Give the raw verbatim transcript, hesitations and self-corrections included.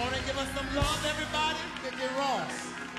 on and give us some love, everybody. Ricky Ross.